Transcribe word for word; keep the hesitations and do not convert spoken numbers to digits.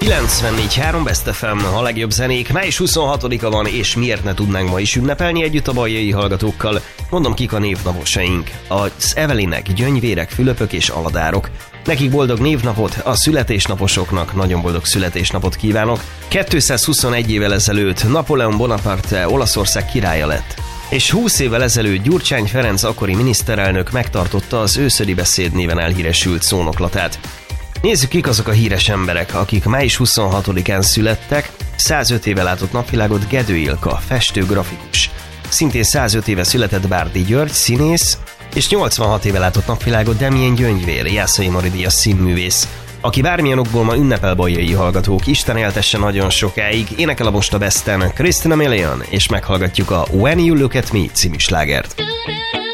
kilencvennégy három Best ef em, a legjobb zenék. május huszonhatodika van, és miért ne tudnánk ma is ünnepelni együtt a baljai hallgatókkal. Mondom, kik a névnaposaink. Az Evelinek, Gyöngyvérek, Fülöpök és Aladárok. Nekik boldog névnapot, a születésnaposoknak nagyon boldog születésnapot kívánok. kétszázhuszonegy évvel ezelőtt Napóleon Bonaparte Olaszország királya lett. És húsz évvel ezelőtt Gyurcsány Ferenc akkori miniszterelnök megtartotta az őszödi beszéd néven elhíresült szónoklatát. Nézzük, kik azok a híres emberek, akik május huszonhatodikán születtek. százöt éve látott napvilágot Gedő Ilka, festő, grafikus. Szintén százöt éve született Bárdi György, színész, és nyolcvanhat éve látott napvilágot Demjén Gyöngyvér, Jászai Mari díjas színművész, aki bármilyen okból ma ünnepel baljai hallgatók. Isten éltesse nagyon sokáig. Énekel a most a Besten Christina Milian, és meghallgatjuk a When You Look At Me című slágert.